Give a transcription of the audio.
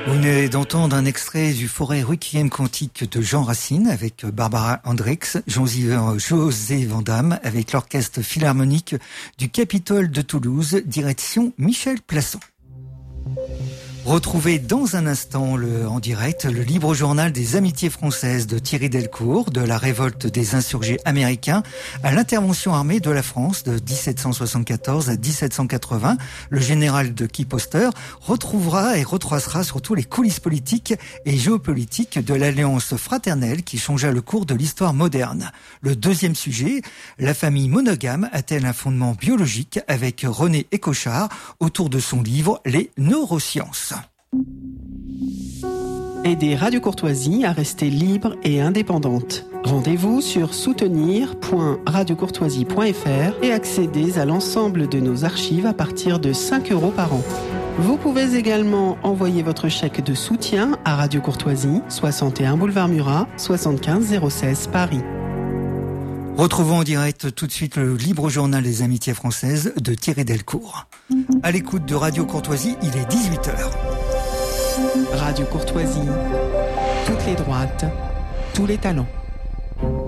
Vous venez d'entendre un extrait du Forêt Requiem cantique de Jean Racine avec Barbara Hendricks, José Vandamme avec l'Orchestre Philharmonique du Capitole de Toulouse, direction Michel Plasson. Retrouvez dans un instant en direct le libre journal des amitiés françaises de Thierry Delcourt, de la révolte des insurgés américains à l'intervention armée de la France de 1774 à 1780. Le général de Keyposter retrouvera et retracera surtout les coulisses politiques et géopolitiques de l'alliance fraternelle qui changea le cours de l'histoire moderne. Le deuxième sujet, la famille monogame a-t-elle un fondement biologique, avec René Écochard autour de son livre Les neurosciences. Aidez Radio Courtoisie à rester libre et indépendante. Rendez-vous sur soutenir.radiocourtoisie.fr et accédez à l'ensemble de nos archives à partir de 5 € par an. Vous pouvez également envoyer votre chèque de soutien à Radio Courtoisie, 61 boulevard Murat, 75 016 Paris. Retrouvons en direct tout de suite le libre journal des amitiés françaises de Thierry Delcourt. À l'écoute de Radio Courtoisie, il est 18h. Radio Courtoisie, toutes les droites, tous les talents.